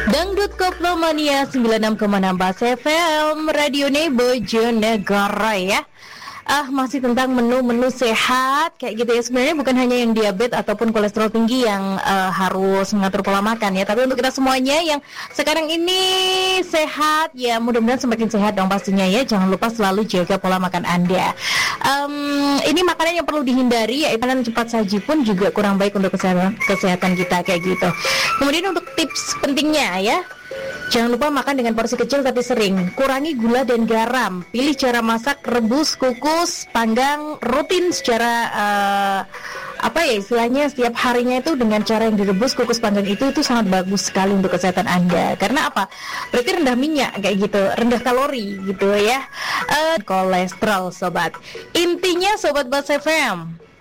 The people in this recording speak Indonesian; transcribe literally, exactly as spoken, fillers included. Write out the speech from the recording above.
Dangdut Koplo Mania sembilan puluh enam koma enam Bas F M Radio Bojonegoro ya. Ah, masih tentang menu-menu sehat kayak gitu ya. Sebenarnya bukan hanya yang diabetes ataupun kolesterol tinggi yang uh, harus mengatur pola makan ya, tapi untuk kita semuanya yang sekarang ini sehat ya, mudah-mudahan semakin sehat dong pastinya ya. Jangan lupa selalu jaga pola makan Anda. Um, ini makanan yang perlu dihindari ya, makanan cepat saji pun juga kurang baik untuk kesehatan, kesehatan kita kayak gitu. Kemudian untuk tips pentingnya ya, jangan lupa makan dengan porsi kecil tapi sering. Kurangi gula dan garam. Pilih cara masak, rebus, kukus, panggang, rutin secara uh, apa ya istilahnya setiap harinya itu dengan cara yang direbus, kukus, panggang itu itu sangat bagus sekali untuk kesehatan Anda. Karena apa? Berarti rendah minyak kayak gitu, rendah kalori gitu ya. Uh, kolesterol sobat. Intinya sobat Bas F M,